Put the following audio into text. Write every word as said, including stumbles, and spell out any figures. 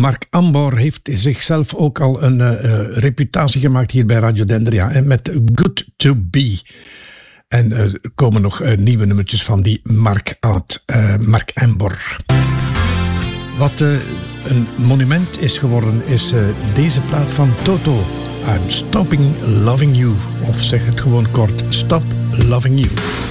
Mark Ambor heeft zichzelf ook al een uh, reputatie gemaakt hier bij Radio Dendria. En met Good to Be. En er uh, komen nog uh, nieuwe nummertjes van die Mark uit, uh, Mark Ambor. Wat uh, een monument is geworden is uh, deze plaat van Toto. I'm Stopping Loving You. Of zeg het gewoon kort, Stop Loving You.